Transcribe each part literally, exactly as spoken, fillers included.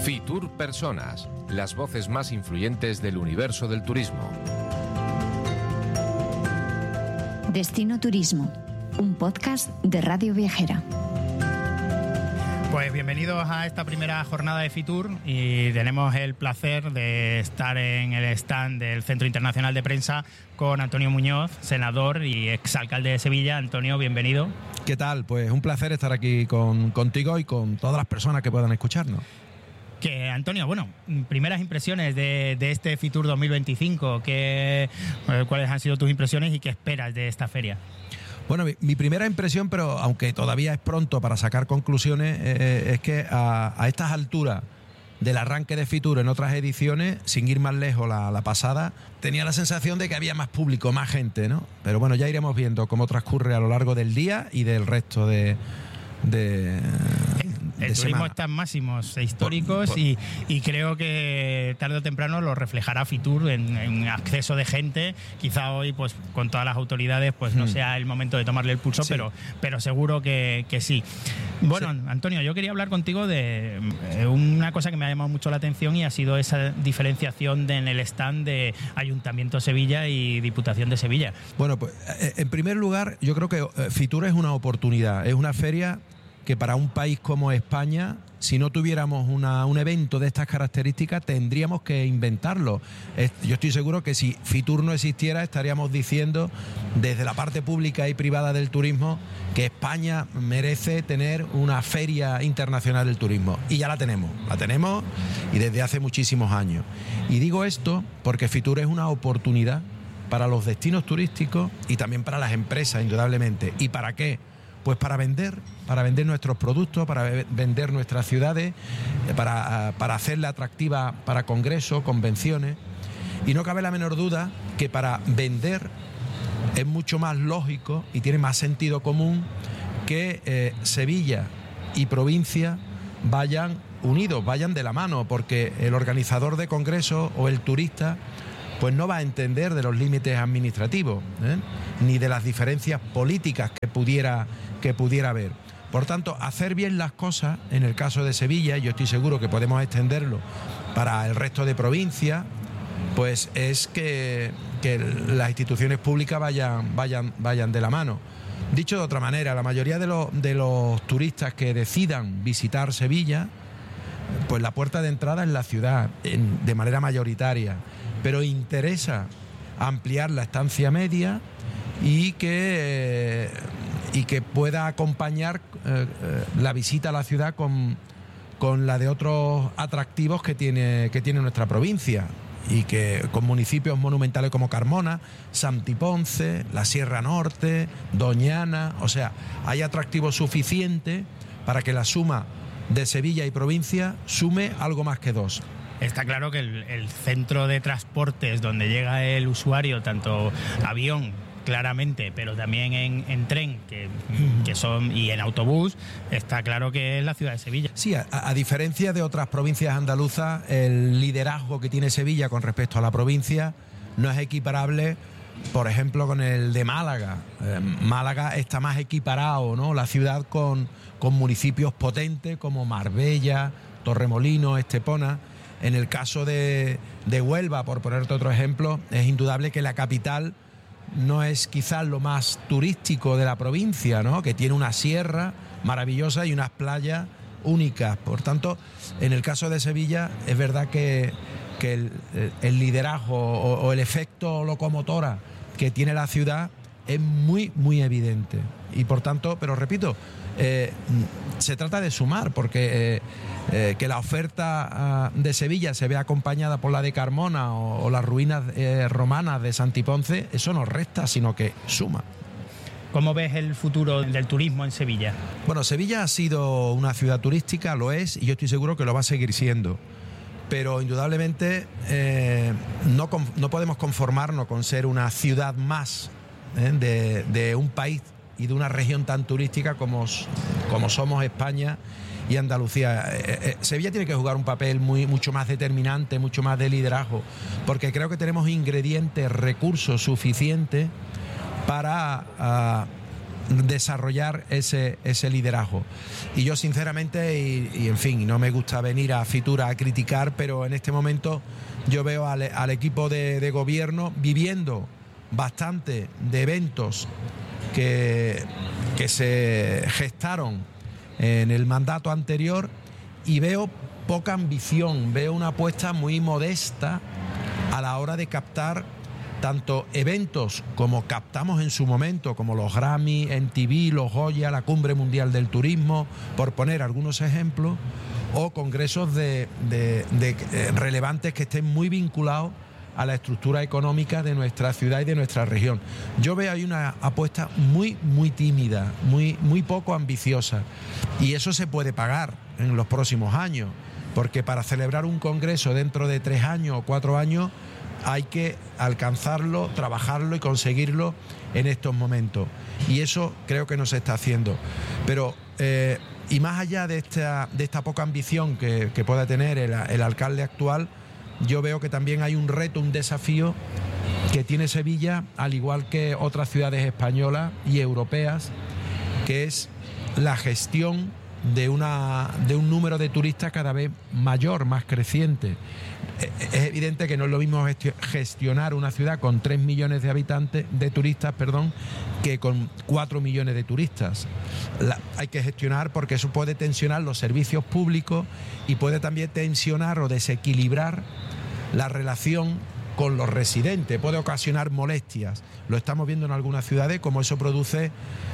Fitur Personas, las voces más influyentes del universo del turismo. Destino Turismo, un podcast de Radio Viajera. Pues bienvenidos a esta primera jornada de Fitur y tenemos el placer de estar en el stand del Centro Internacional de Prensa con Antonio Muñoz, senador y exalcalde de Sevilla. Antonio, bienvenido. ¿Qué tal? Pues un placer estar aquí con, contigo y con todas las personas que puedan escucharnos. Que, Antonio, bueno, primeras impresiones de, de este Fitur dos mil veinticinco, ¿qué, ¿cuáles han sido tus impresiones y qué esperas de esta feria? Bueno, mi, mi primera impresión, pero aunque todavía es pronto para sacar conclusiones, eh, es que a, a estas alturas del arranque de Fitur en otras ediciones, sin ir más lejos la, la pasada, tenía la sensación de que había más público, más gente, ¿no? Pero bueno, ya iremos viendo cómo transcurre a lo largo del día y del resto de... de El turismo semana. Está en máximos históricos por, por, y, y creo que tarde o temprano lo reflejará Fitur en, en acceso de gente. Quizá hoy, pues con todas las autoridades, pues no hmm. sea el momento de tomarle el pulso, sí. pero, pero seguro que, que sí. Bueno, sí. Antonio, yo quería hablar contigo de una cosa que me ha llamado mucho la atención y ha sido esa diferenciación de, en el stand de Ayuntamiento de Sevilla y Diputación de Sevilla. Bueno, pues en primer lugar, yo creo que Fitur es una oportunidad, es una feria que para un país como España, si no tuviéramos una, un evento de estas características, tendríamos que inventarlo. Es, yo estoy seguro que si Fitur no existiera, estaríamos diciendo desde la parte pública y privada del turismo que España merece tener una feria internacional del turismo. Y ya la tenemos, la tenemos y desde hace muchísimos años. Y digo esto porque Fitur es una oportunidad para los destinos turísticos y también para las empresas, indudablemente. ¿Y para qué? Pues para vender, para vender nuestros productos, para vender nuestras ciudades, para, para hacerla atractiva para congresos, convenciones. Y no cabe la menor duda que para vender es mucho más lógico y tiene más sentido común que eh, Sevilla y provincia vayan unidos, vayan de la mano, porque el organizador de congresos o el turista pues no va a entender de los límites administrativos, ¿eh? ni de las diferencias políticas que pudiera, que pudiera haber. Por tanto, hacer bien las cosas, en el caso de Sevilla, yo estoy seguro que podemos extenderlo para el resto de provincias, pues es que, que las instituciones públicas vayan, vayan, vayan de la mano. Dicho de otra manera, la mayoría de los, de los turistas que decidan visitar Sevilla, pues la puerta de entrada es la ciudad, en, de manera mayoritaria, pero interesa ampliar la estancia media y que, eh, y que pueda acompañar eh, eh, la visita a la ciudad con, con la de otros atractivos que tiene, que tiene nuestra provincia, y que con municipios monumentales como Carmona, Santiponce, la Sierra Norte, Doñana, o sea, hay atractivos suficientes para que la suma de Sevilla y provincia sume algo más que dos. Está claro que el, el centro de transportes donde llega el usuario, tanto avión, claramente, pero también en, en tren que, que son y en autobús, está claro que es la ciudad de Sevilla. Sí, a, a diferencia de otras provincias andaluzas, el liderazgo que tiene Sevilla con respecto a la provincia no es equiparable, por ejemplo, con el de Málaga. Eh, Málaga está más equiparado, ¿no? La ciudad con, con municipios potentes como Marbella, Torremolinos, Estepona. En el caso de, de Huelva, por ponerte otro ejemplo, es indudable que la capital no es quizás lo más turístico de la provincia, ¿no? Que tiene una sierra maravillosa y unas playas únicas. Por tanto, en el caso de Sevilla, es verdad que, que el, el liderazgo o, o el efecto locomotora que tiene la ciudad es muy, muy evidente. Y por tanto, pero repito, eh, se trata de sumar, porque eh, eh, que la oferta uh, de Sevilla se vea acompañada por la de Carmona o, o las ruinas eh, romanas de Santiponce, eso no resta, sino que suma. ¿Cómo ves el futuro del turismo en Sevilla? Bueno, Sevilla ha sido una ciudad turística, lo es, y yo estoy seguro que lo va a seguir siendo. Pero indudablemente eh, no, no podemos conformarnos con ser una ciudad más ¿eh? de, de un país y de una región tan turística como, como somos España y Andalucía. Eh, eh, Sevilla tiene que jugar un papel muy, mucho más determinante, mucho más de liderazgo, porque creo que tenemos ingredientes, recursos suficientes para desarrollar ese, ese liderazgo. Y yo sinceramente, y, y en fin, no me gusta venir a Fitur a criticar, pero en este momento yo veo al, al equipo de, de gobierno viviendo bastante de eventos que, que se gestaron en el mandato anterior, y veo poca ambición, veo una apuesta muy modesta a la hora de captar tanto eventos como captamos en su momento, como los Grammy, M T V, los Goya, la Cumbre Mundial del Turismo, por poner algunos ejemplos, o congresos de, de, de, de relevantes que estén muy vinculados a la estructura económica de nuestra ciudad y de nuestra región. Yo veo ahí una apuesta muy, muy tímida, muy, muy poco ambiciosa, y eso se puede pagar en los próximos años, porque para celebrar un congreso dentro de tres años o cuatro años hay que alcanzarlo, trabajarlo y conseguirlo en estos momentos, y eso creo que no se está haciendo. Pero eh, y más allá de esta, de esta poca ambición que, que pueda tener el, el alcalde actual, yo veo que también hay un reto, un desafío que tiene Sevilla, al igual que otras ciudades españolas y europeas, que es la gestión de, una, de un número de turistas cada vez mayor, más creciente. Es evidente que no es lo mismo gestionar una ciudad con tres millones de habitantes, de turistas, perdón, que con cuatro millones de turistas. La, hay que gestionar porque eso puede tensionar los servicios públicos y puede también tensionar o desequilibrar la relación con los residentes, puede ocasionar molestias. Lo estamos viendo en algunas ciudades, como eso produce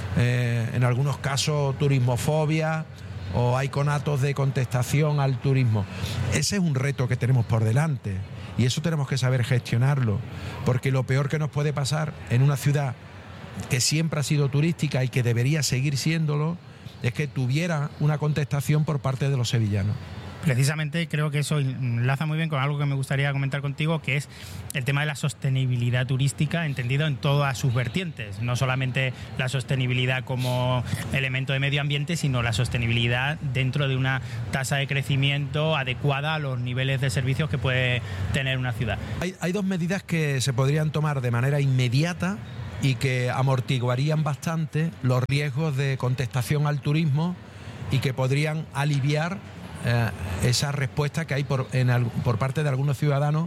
eh, en algunos casos turismofobia, o hay conatos de contestación al turismo. Ese es un reto que tenemos por delante, y eso tenemos que saber gestionarlo, porque lo peor que nos puede pasar en una ciudad que siempre ha sido turística y que debería seguir siéndolo, es que tuviera una contestación por parte de los sevillanos. Precisamente creo que eso enlaza muy bien con algo que me gustaría comentar contigo, que es el tema de la sostenibilidad turística, entendido en todas sus vertientes. No solamente la sostenibilidad como elemento de medio ambiente, sino la sostenibilidad dentro de una tasa de crecimiento adecuada a los niveles de servicios que puede tener una ciudad. Hay, hay dos medidas que se podrían tomar de manera inmediata y que amortiguarían bastante los riesgos de contestación al turismo y que podrían aliviar Eh, esa respuesta que hay por, en, por parte de algunos ciudadanos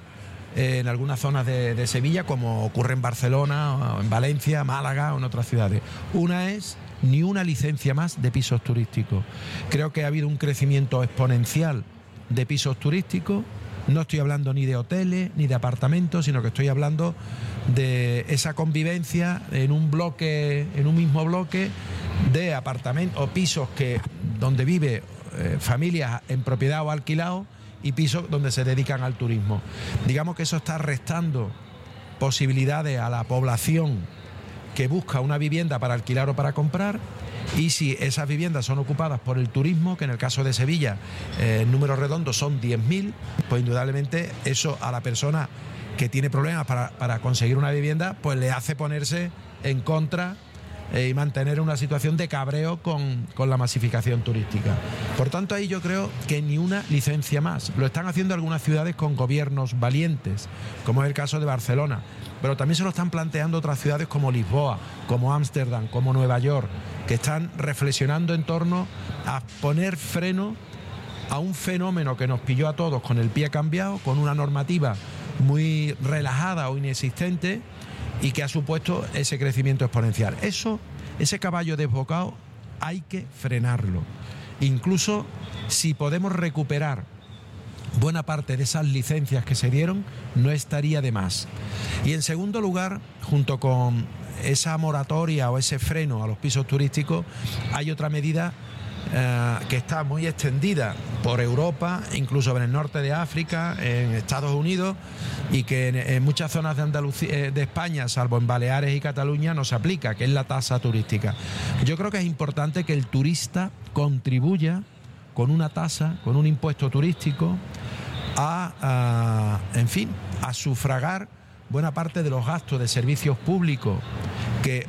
eh, en algunas zonas de, de Sevilla, como ocurre en Barcelona, o en Valencia, Málaga o en otras ciudades. Una es ni una licencia más de pisos turísticos. Creo que ha habido un crecimiento exponencial de pisos turísticos. No estoy hablando ni de hoteles ni de apartamentos, sino que estoy hablando de esa convivencia en un bloque, en un mismo bloque, de apartamentos o pisos que donde vive Eh, familias en propiedad o alquilado, y pisos donde se dedican al turismo. Digamos que eso está restando posibilidades a la población que busca una vivienda para alquilar o para comprar, y si esas viviendas son ocupadas por el turismo, que en el caso de Sevilla eh, en números redondos son diez mil, pues indudablemente eso a la persona que tiene problemas para, para conseguir una vivienda, pues le hace ponerse en contra y mantener una situación de cabreo con, con la masificación turística. Por tanto, ahí yo creo que ni una licencia más. Lo están haciendo algunas ciudades con gobiernos valientes, como es el caso de Barcelona, pero también se lo están planteando otras ciudades como Lisboa, como Ámsterdam, como Nueva York, que están reflexionando en torno a poner freno a un fenómeno que nos pilló a todos con el pie cambiado, con una normativa muy relajada o inexistente, y que ha supuesto ese crecimiento exponencial. Eso, ese caballo desbocado, hay que frenarlo. Incluso si podemos recuperar buena parte de esas licencias que se dieron, no estaría de más. Y en segundo lugar, junto con esa moratoria o ese freno a los pisos turísticos, hay otra medida eh, que está muy extendida por Europa, incluso en el norte de África, en Estados Unidos, y que en, en muchas zonas de Andalucía, de España, salvo en Baleares y Cataluña, no se aplica, que es la tasa turística. Yo creo que es importante que el turista contribuya con una tasa, con un impuesto turístico, a, a en fin, a sufragar buena parte de los gastos de servicios públicos que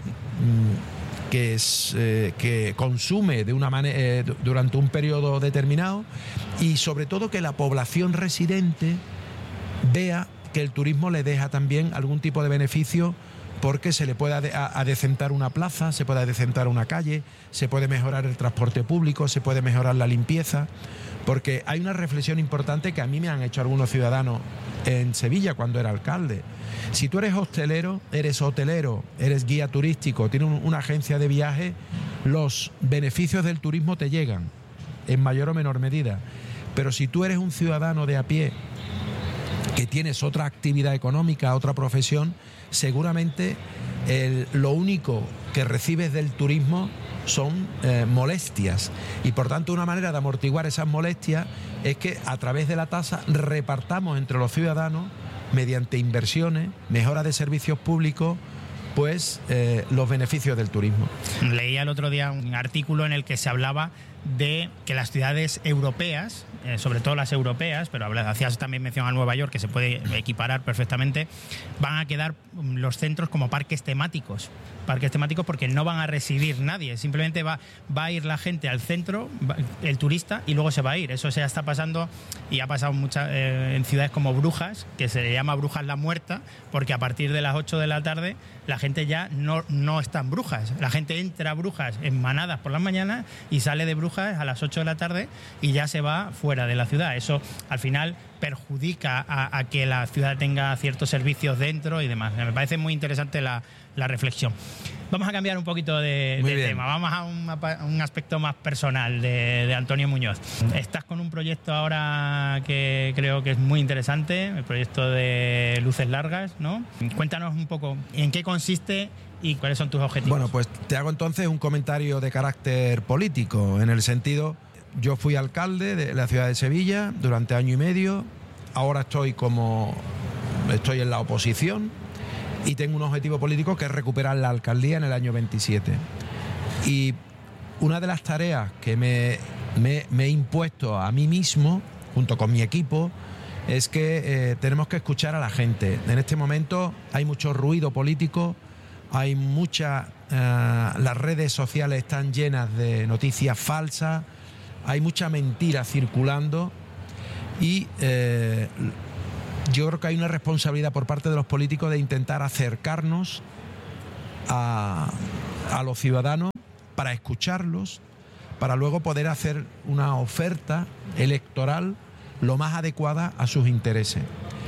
que, es, eh, que consume de una manera eh, durante un periodo determinado, y sobre todo que la población residente vea que el turismo le deja también algún tipo de beneficio porque se le puede ade- adecentar una plaza, se puede adecentar una calle, se puede mejorar el transporte público, se puede mejorar la limpieza, porque hay una reflexión importante que a mí me han hecho algunos ciudadanos en Sevilla cuando era alcalde. Si tú eres hostelero, eres hotelero, eres guía turístico, tienes un- una agencia de viaje, los beneficios del turismo te llegan en mayor o menor medida. Pero si tú eres un ciudadano de a pie que tienes otra actividad económica, otra profesión, seguramente el- lo único que recibes del turismo son eh, molestias, y por tanto una manera de amortiguar esas molestias es que a través de la tasa repartamos entre los ciudadanos, mediante inversiones, mejora de servicios públicos, pues eh, los beneficios del turismo. Leía el otro día un artículo en el que se hablaba de que las ciudades europeas, eh, sobre todo las europeas, pero habla- hacías también mención a Nueva York, que se puede equiparar perfectamente, van a quedar mm, los centros como parques temáticos. Parques temáticos porque no van a residir nadie, simplemente va, va a ir la gente al centro, va- el turista, y luego se va a ir. Eso se está pasando y ha pasado mucha, eh, en ciudades como Brujas, que se le llama Brujas la Muerta, porque a partir de las ocho de la tarde la gente ya no, no está en Brujas. La gente entra a Brujas en manadas por las mañanas y sale de Brujas a las ocho de la tarde y ya se va fuera de la ciudad. Eso al final perjudica a, a que la ciudad tenga ciertos servicios dentro y demás. Me parece muy interesante la, la reflexión. Vamos a cambiar un poquito de, Muy de bien. tema. Vamos a un, a un aspecto más personal de, de Antonio Muñoz. Estás con un proyecto ahora que creo que es muy interesante, el proyecto de Luces Largas, ¿no? Cuéntanos un poco en qué consiste y cuáles son tus objetivos. Bueno, pues te hago entonces un comentario de carácter político, en el sentido, yo fui alcalde de la ciudad de Sevilla durante año y medio, ahora estoy como estoy en la oposición y tengo un objetivo político que es recuperar la alcaldía en el año veintisiete. Y una de las tareas que me, me- me he impuesto a mí mismo, junto con mi equipo, es que eh, tenemos que escuchar a la gente. En este momento hay mucho ruido político, hay mucha... eh, las redes sociales están llenas de noticias falsas, hay mucha mentira circulando y eh, yo creo que hay una responsabilidad por parte de los políticos de intentar acercarnos a, a los ciudadanos para escucharlos, para luego poder hacer una oferta electoral lo más adecuada a sus intereses.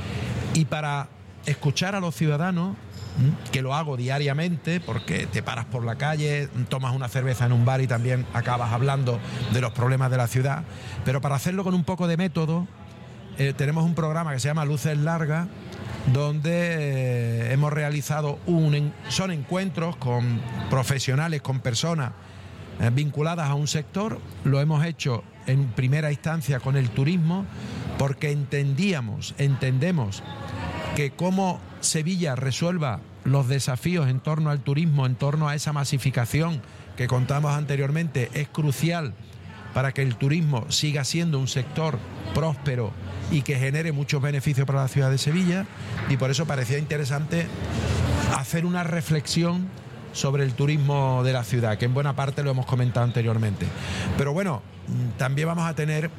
Y para escuchar a los ciudadanos, que lo hago diariamente porque te paras por la calle, tomas una cerveza en un bar y también acabas hablando de los problemas de la ciudad, pero para hacerlo con un poco de método, eh, tenemos un programa que se llama Luces Largas, donde eh, hemos realizado un en, son encuentros con profesionales, con personas eh, vinculadas a un sector. Lo hemos hecho en primera instancia con el turismo, porque entendíamos, entendemos que como Sevilla resuelva los desafíos en torno al turismo, en torno a esa masificación que contamos anteriormente, es crucial para que el turismo siga siendo un sector próspero y que genere muchos beneficios para la ciudad de Sevilla, y por eso parecía interesante hacer una reflexión sobre el turismo de la ciudad, que en buena parte lo hemos comentado anteriormente. Pero bueno, también vamos a tener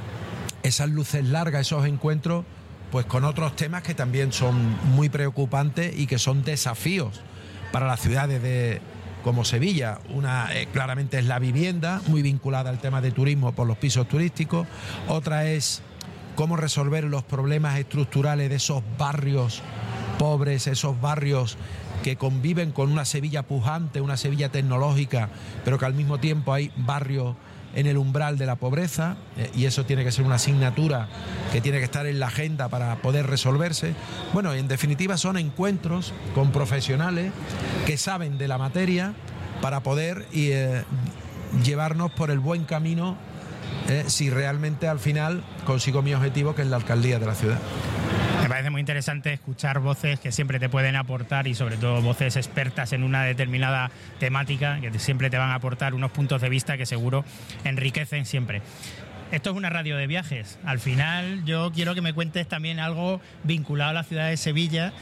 esas luces largas, esos encuentros, pues con otros temas que también son muy preocupantes y que son desafíos para las ciudades de, como Sevilla. Una eh, claramente es la vivienda, muy vinculada al tema de turismo por los pisos turísticos. Otra es cómo resolver los problemas estructurales de esos barrios pobres, esos barrios que conviven con una Sevilla pujante, una Sevilla tecnológica, pero que al mismo tiempo hay barrios en el umbral de la pobreza, eh, y eso tiene que ser una asignatura que tiene que estar en la agenda para poder resolverse. Bueno, en definitiva son encuentros con profesionales que saben de la materia para poder eh, llevarnos por el buen camino, eh, si realmente al final consigo mi objetivo, que es la alcaldía de la ciudad. Me parece muy interesante escuchar voces que siempre te pueden aportar, y sobre todo voces expertas en una determinada temática, que siempre te van a aportar unos puntos de vista que seguro enriquecen siempre. Esto es una radio de viajes. Al final yo quiero que me cuentes también algo vinculado a la ciudad de Sevilla.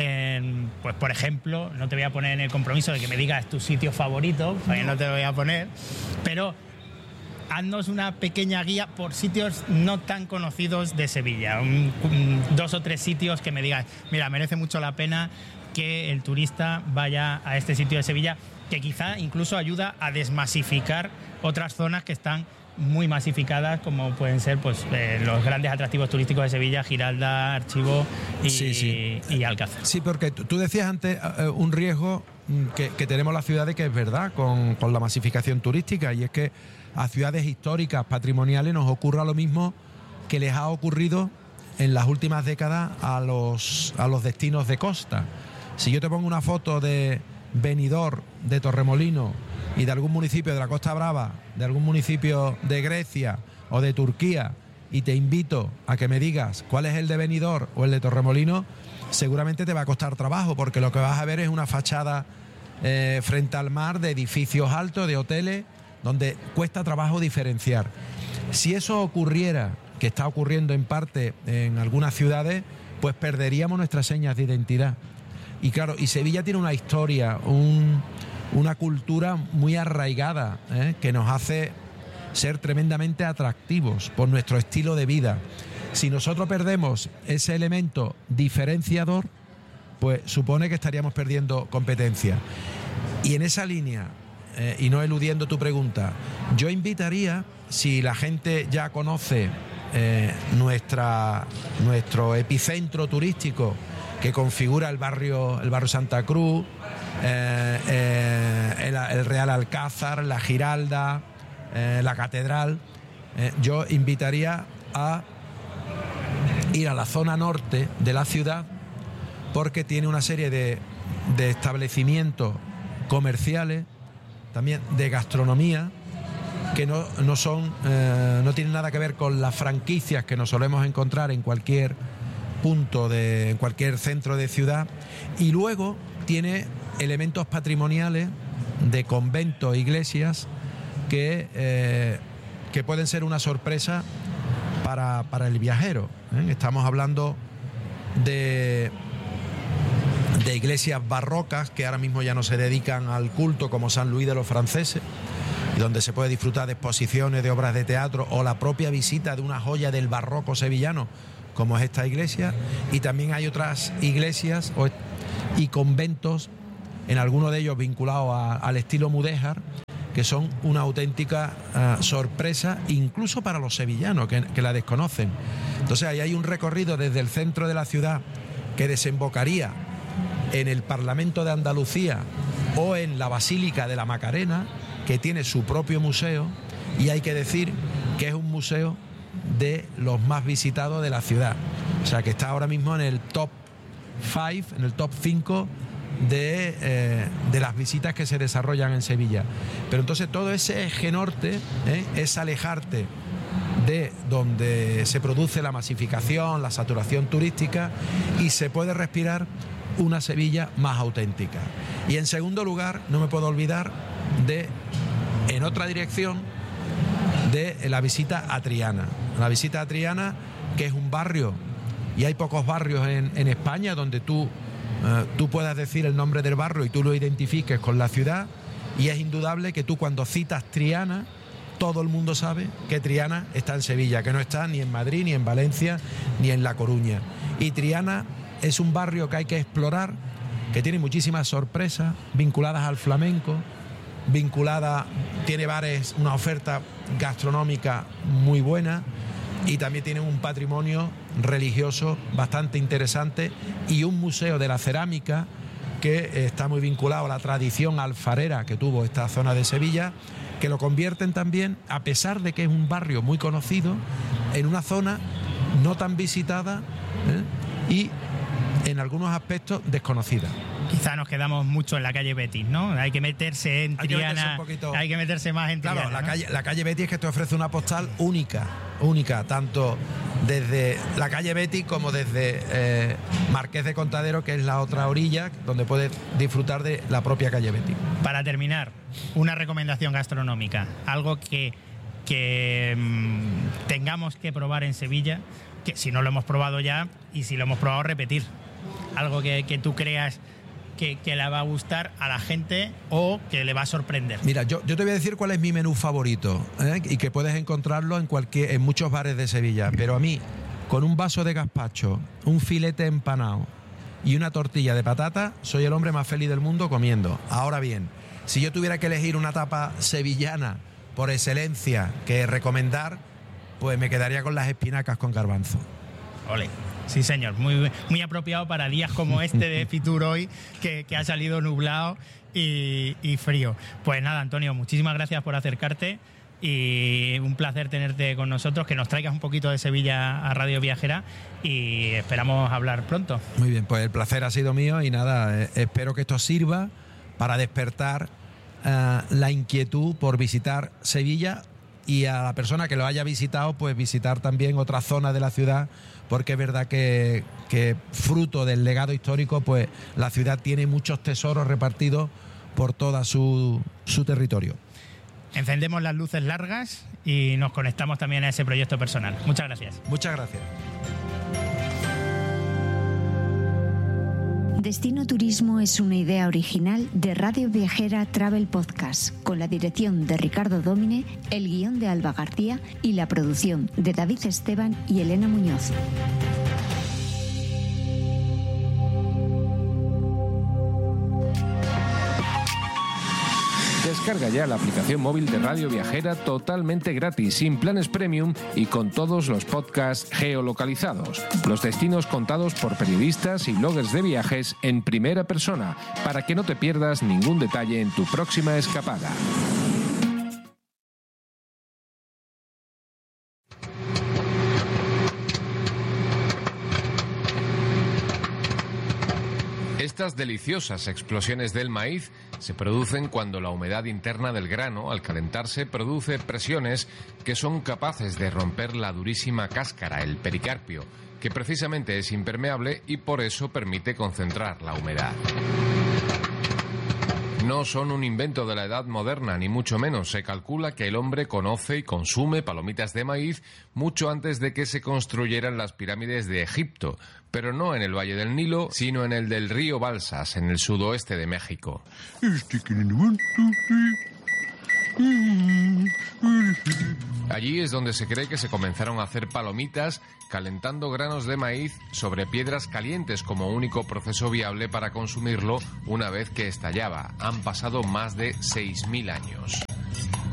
En, pues por ejemplo, no te voy a poner en el compromiso de que me digas tu sitio favorito, porque no te lo voy a poner, pero haznos una pequeña guía por sitios no tan conocidos de Sevilla. Un, un, dos o tres sitios que me digas, mira, merece mucho la pena que el turista vaya a este sitio de Sevilla, que quizá incluso ayuda a desmasificar otras zonas que están muy masificadas, como pueden ser pues eh, los grandes atractivos turísticos de Sevilla, Giralda, Archivo y, sí, sí. y Alcázar. Sí, porque tú decías antes eh, un riesgo que, que tenemos las ciudades, que es verdad, con, con la masificación turística, y es que a ciudades históricas, patrimoniales, nos ocurra lo mismo que les ha ocurrido en las últimas décadas a los, a los destinos de costa. Si yo te pongo una foto de Benidorm, de Torremolinos y de algún municipio de la Costa Brava, de algún municipio de Grecia o de Turquía, y te invito a que me digas cuál es el de Benidorm o el de Torremolinos, seguramente te va a costar trabajo, porque lo que vas a ver es una fachada eh, frente al mar de edificios altos, de hoteles, donde cuesta trabajo diferenciar. Si eso ocurriera, que está ocurriendo en parte en algunas ciudades, pues perderíamos nuestras señas de identidad. Y claro, y Sevilla tiene una historia, un, una cultura muy arraigada, ¿eh? que nos hace ser tremendamente atractivos por nuestro estilo de vida. Si nosotros perdemos ese elemento diferenciador, pues supone que estaríamos perdiendo competencia. Y en esa línea, eh, y no eludiendo tu pregunta, yo invitaría, si la gente ya conoce eh, nuestra, nuestro epicentro turístico, que configura el barrio, el barrio Santa Cruz, eh, eh, el, el Real Alcázar, la Giralda, eh, la Catedral, eh, yo invitaría a ir a la zona norte de la ciudad, porque tiene una serie de, de establecimientos comerciales, también de gastronomía, que no, no son, eh, no tienen nada que ver con las franquicias que nos solemos encontrar en cualquier punto de en cualquier centro de ciudad, y luego tiene elementos patrimoniales de conventos, iglesias, que, eh, que pueden ser una sorpresa para, para el viajero, ¿eh? Estamos hablando de, de iglesias barrocas que ahora mismo ya no se dedican al culto, como San Luis de los Franceses, donde se puede disfrutar de exposiciones, de obras de teatro, o la propia visita de una joya del barroco sevillano, como es esta iglesia. Y también hay otras iglesias y conventos, en algunos de ellos vinculados a, al estilo mudéjar, que son una auténtica uh, sorpresa, incluso para los sevillanos, que, que la desconocen. Entonces ahí hay un recorrido desde el centro de la ciudad que desembocaría en el Parlamento de Andalucía o en la Basílica de la Macarena, que tiene su propio museo, y hay que decir que es un museo de los más visitados de la ciudad, o sea que está ahora mismo en el top cinco, en el top cinco de, eh, de las visitas que se desarrollan en Sevilla. Pero entonces todo ese eje norte, ¿eh? es alejarte de donde se produce la masificación, la saturación turística, y se puede respirar una Sevilla más auténtica. Y en segundo lugar, no me puedo olvidar de, en otra dirección, de la visita a Triana. La visita a Triana, que es un barrio, y hay pocos barrios en, en España donde tú, uh, tú puedas decir el nombre del barrio y tú lo identifiques con la ciudad, y es indudable que tú, cuando citas Triana, todo el mundo sabe que Triana está en Sevilla, que no está ni en Madrid, ni en Valencia, ni en La Coruña. Y Triana es un barrio que hay que explorar, que tiene muchísimas sorpresas vinculadas al flamenco, vinculada, tiene bares, una oferta gastronómica muy buena, y también tiene un patrimonio religioso bastante interesante, y un museo de la cerámica que está muy vinculado a la tradición alfarera que tuvo esta zona de Sevilla, que lo convierten también, a pesar de que es un barrio muy conocido, en una zona no tan visitada, ¿eh? y en algunos aspectos desconocida. Quizá nos quedamos mucho en la calle Betis, ¿no? Hay que meterse en hay Triana, que meterse un poquito... hay que meterse más en Triana. Claro, la, ¿no? calle, la calle Betis es que te ofrece una postal única, única, tanto desde la calle Betis como desde eh, Marqués de Contadero, que es la otra orilla, donde puedes disfrutar de la propia calle Betis. Para terminar, una recomendación gastronómica, algo que, que mmm, tengamos que probar en Sevilla, que si no lo hemos probado ya, y si lo hemos probado, repetir. Algo que, que tú creas que, que le va a gustar a la gente o que le va a sorprender. Mira, yo, yo te voy a decir cuál es mi menú favorito, ¿eh? y que puedes encontrarlo en cualquier, en muchos bares de Sevilla. Pero a mí, con un vaso de gazpacho, un filete empanado y una tortilla de patata, soy el hombre más feliz del mundo comiendo. Ahora bien, si yo tuviera que elegir una tapa sevillana por excelencia que recomendar, pues me quedaría con las espinacas con garbanzo. Ole. Sí, señor, muy, muy apropiado para días como este de Fitur hoy, que, que ha salido nublado y, y frío. Pues nada, Antonio, muchísimas gracias por acercarte y un placer tenerte con nosotros, que nos traigas un poquito de Sevilla a Radio Viajera y esperamos hablar pronto. Muy bien, pues el placer ha sido mío y nada, eh, espero que esto sirva para despertar uh, la inquietud por visitar Sevilla, y a la persona que lo haya visitado, pues visitar también otras zonas de la ciudad, porque es verdad que, que fruto del legado histórico, pues la ciudad tiene muchos tesoros repartidos por todo su, su territorio. Encendemos las luces largas y nos conectamos también a ese proyecto personal. Muchas gracias. Muchas gracias. Destino Turismo es una idea original de Radio Viajera Travel Podcast, con la dirección de Ricardo Dómine, el guión de Alba García y la producción de David Esteban y Elena Muñoz. Descarga ya la aplicación móvil de Radio Viajera totalmente gratis, sin planes premium y con todos los podcasts geolocalizados. Los destinos contados por periodistas y bloggers de viajes en primera persona, para que no te pierdas ningún detalle en tu próxima escapada. Estas deliciosas explosiones del maíz se producen cuando la humedad interna del grano, al calentarse, produce presiones que son capaces de romper la durísima cáscara, el pericarpio, que precisamente es impermeable y por eso permite concentrar la humedad. No son un invento de la edad moderna, ni mucho menos. Se calcula que el hombre conoce y consume palomitas de maíz mucho antes de que se construyeran las pirámides de Egipto, pero no en el Valle del Nilo, sino en el del río Balsas, en el sudoeste de México. Allí es donde se cree que se comenzaron a hacer palomitas calentando granos de maíz sobre piedras calientes como único proceso viable para consumirlo una vez que estallaba. Han pasado más de seis mil años.